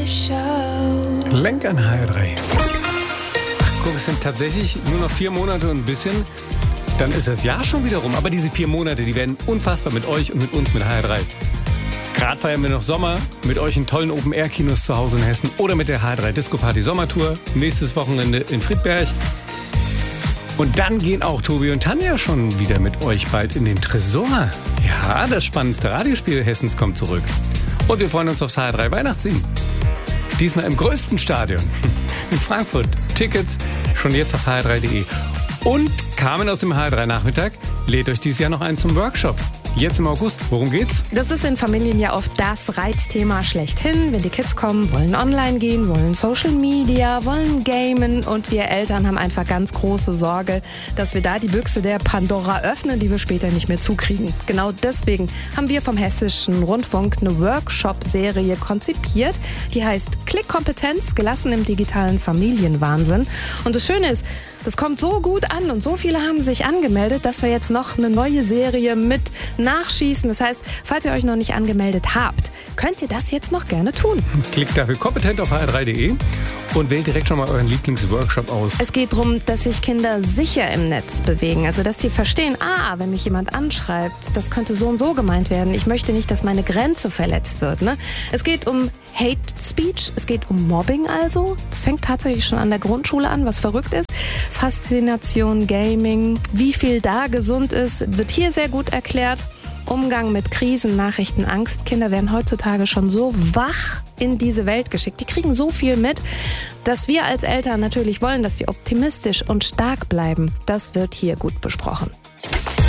Lenk an HR3. Ach guck, es sind tatsächlich nur noch 4 Monate und ein bisschen. Dann ist das Jahr schon wieder rum. Aber diese 4 Monate, die werden unfassbar mit euch und mit uns, mit HR3. Gerade feiern wir noch Sommer mit euch in tollen Open-Air-Kinos zu Hause in Hessen oder mit der HR3 Disco-Party Sommertour. Nächstes Wochenende in Friedberg. Und dann gehen auch Tobi und Tanja schon wieder mit euch bald in den Tresor. Ja, das spannendste Radiospiel Hessens kommt zurück. Und wir freuen uns aufs HR3 Weihnachtssingen. Diesmal im größten Stadion in Frankfurt. Tickets schon jetzt auf hr3.de. Und Carmen aus dem HR3 Nachmittag lädt euch dieses Jahr noch ein zum Workshop. Jetzt im August. Worum geht's? Das ist in Familien ja oft das Reizthema schlechthin. Wenn die Kids kommen, wollen online gehen, wollen Social Media, wollen gamen. Und wir Eltern haben einfach ganz große Sorge, dass wir da die Büchse der Pandora öffnen, die wir später nicht mehr zukriegen. Genau deswegen haben wir vom Hessischen Rundfunk eine Workshop-Serie konzipiert. Die heißt Klickkompetenz, gelassen im digitalen Familienwahnsinn. Und das Schöne ist, das kommt so gut an und so viele haben sich angemeldet, dass wir jetzt noch eine neue Serie mit nachschießen. Das heißt, falls ihr euch noch nicht angemeldet habt, könnt ihr das jetzt noch gerne tun. Klickt dafür kompetent auf hr3.de und wählt direkt schon mal euren Lieblingsworkshop aus. Es geht darum, dass sich Kinder sicher im Netz bewegen. Also, dass sie verstehen, wenn mich jemand anschreibt, das könnte so und so gemeint werden. Ich möchte nicht, dass meine Grenze verletzt wird. Ne? Es geht um Hate Speech, es geht um Mobbing also. Das fängt tatsächlich schon an der Grundschule an, was verrückt ist. Faszination, Gaming, wie viel da gesund ist, wird hier sehr gut erklärt. Umgang mit Krisen, Nachrichten, Angst. Kinder werden heutzutage schon so wach in diese Welt geschickt. Die kriegen so viel mit, dass wir als Eltern natürlich wollen, dass sie optimistisch und stark bleiben. Das wird hier gut besprochen.